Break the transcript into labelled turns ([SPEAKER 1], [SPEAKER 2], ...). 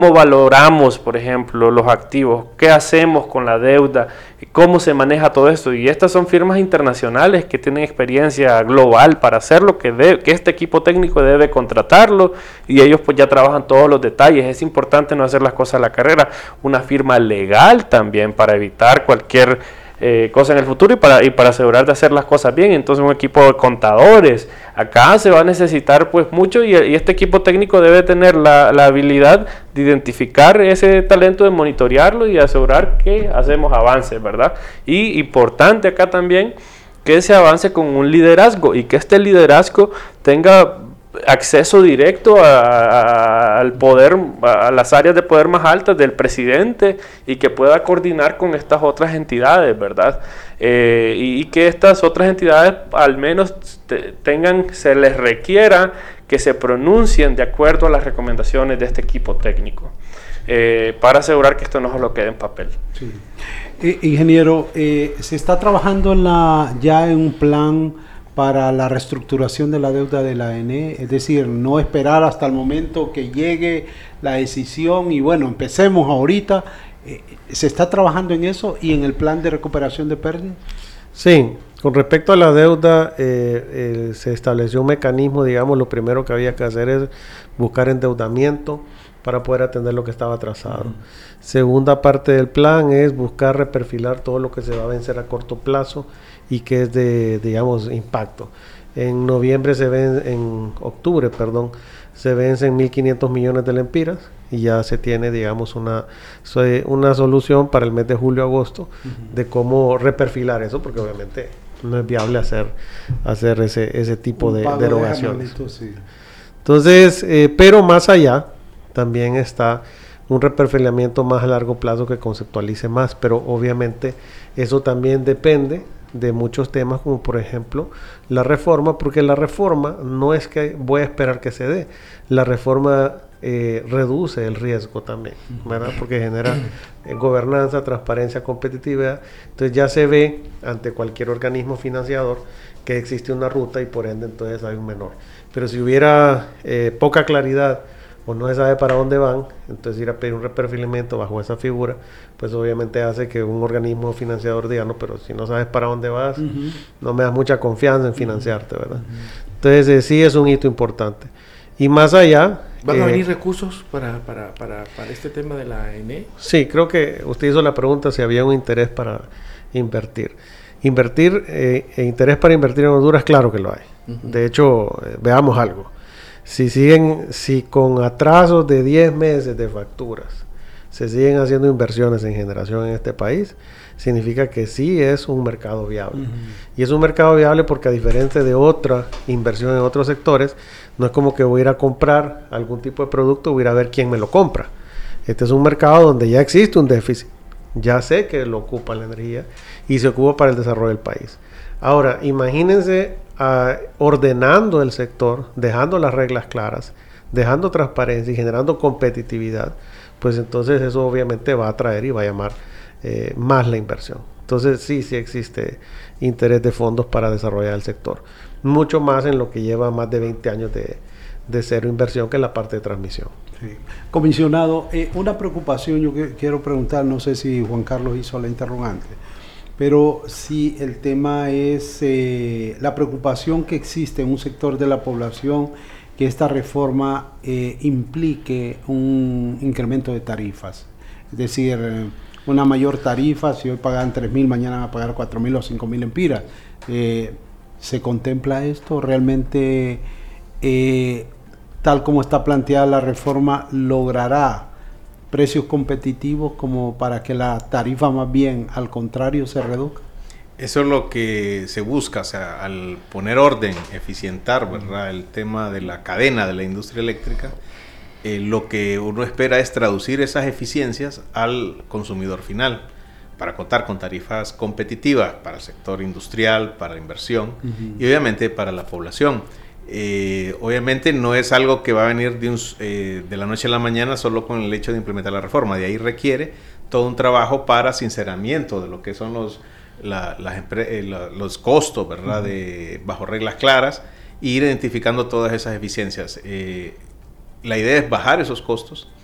[SPEAKER 1] ¿Cómo valoramos, por ejemplo, los activos? ¿Qué hacemos con la deuda? ¿Cómo se maneja todo esto? Y estas son firmas internacionales que tienen experiencia global para hacerlo, que este equipo técnico debe contratarlo y ellos pues ya trabajan todos los detalles. Es importante no hacer las cosas a la carrera. Una firma legal también para evitar cualquier cosa en el futuro y para asegurar de hacer las cosas bien. Entonces un equipo de contadores, acá se va a necesitar pues mucho y este equipo técnico debe tener la habilidad de identificar ese talento, de monitorearlo y asegurar que hacemos avances, ¿verdad? Y importante acá también que se avance con un liderazgo y que este liderazgo tenga acceso directo al poder, a las áreas de poder más altas del presidente y que pueda coordinar con estas otras entidades, ¿verdad? Y que estas otras entidades al menos se les requiera que se pronuncien de acuerdo a las recomendaciones de este equipo técnico, para asegurar que esto no se lo quede en papel.
[SPEAKER 2] Sí. Ingeniero, ¿se está trabajando ya en un plan para la reestructuración de la deuda de la ANE? Es decir, no esperar hasta el momento que llegue la decisión y bueno, empecemos ahorita. ¿Se está trabajando en eso y en el plan de recuperación de pérdidas?
[SPEAKER 3] Sí, con respecto a la deuda, se estableció un mecanismo, digamos, lo primero que había que hacer es buscar endeudamiento para poder atender lo que estaba atrasado. Segunda parte del plan es buscar reperfilar todo lo que se va a vencer a corto plazo y que es de, digamos, impacto. En octubre, se vencen 1.500 millones de lempiras y ya se tiene, digamos, una solución para el mes de julio-agosto de cómo reperfilar eso, porque obviamente no es viable hacer ese tipo de derogaciones. Sí. Entonces, pero más allá, también está un reperfilamiento más a largo plazo que conceptualice más, pero obviamente eso también depende de muchos temas, como por ejemplo la reforma, porque la reforma no es que voy a esperar que se dé, la reforma reduce el riesgo también, ¿verdad? Porque genera gobernanza, transparencia, competitividad. Entonces ya se ve ante cualquier organismo financiador que existe una ruta y por ende entonces hay un menor. Pero si hubiera poca claridad o no se sabe para dónde van, entonces ir a pedir un reperfilamiento bajo esa figura, pues obviamente hace que un organismo financiador diga, no, pero si no sabes para dónde vas, no me das mucha confianza en financiarte, ¿verdad? Entonces sí es un hito importante. Y más allá...
[SPEAKER 4] ¿Van a venir recursos para este tema de la ANE?
[SPEAKER 3] Sí, creo que usted hizo la pregunta si había un interés para invertir. Interés para invertir en Honduras, claro que lo hay. De hecho, veamos algo. Si con atrasos de 10 meses de facturas se siguen haciendo inversiones en generación en este país, significa que sí es un mercado viable. Y es un mercado viable porque, a diferencia de otra inversión en otros sectores, no es como que voy a ir a comprar algún tipo de producto, voy a ir a ver quién me lo compra. Este es un mercado donde ya existe un déficit, ya sé que lo ocupa la energía y se ocupa para el desarrollo del país. Ahora, imagínense ordenando el sector, dejando las reglas claras, dejando transparencia y generando competitividad, pues entonces eso obviamente va a atraer y va a llamar más la inversión. Entonces sí existe interés de fondos para desarrollar el sector, mucho más en lo que lleva más de 20 años de cero inversión, que es la parte de transmisión.
[SPEAKER 2] Sí. Comisionado, una preocupación, yo quiero preguntar, no sé si Juan Carlos hizo la interrogante, pero si el tema es la preocupación que existe en un sector de la población que esta reforma implique un incremento de tarifas, es decir, una mayor tarifa, si hoy pagan 3.000, mañana van a pagar 4.000 o 5.000 lempiras. ¿Se contempla esto? ¿Realmente, tal como está planteada la reforma, logrará precios competitivos como para que la tarifa más bien, al contrario, se reduzca?
[SPEAKER 5] Eso es lo que se busca, o sea, al poner orden, eficientar, ¿verdad?, el tema de la cadena de la industria eléctrica, lo que uno espera es traducir esas eficiencias al consumidor final, para contar con tarifas competitivas para el sector industrial, para la inversión y obviamente para la población. Obviamente no es algo que va a venir de la noche a la mañana solo con el hecho de implementar la reforma. De ahí requiere todo un trabajo para sinceramiento de lo que son los costos, ¿verdad?, bajo reglas claras, e ir identificando todas esas eficiencias. La idea es bajar esos costos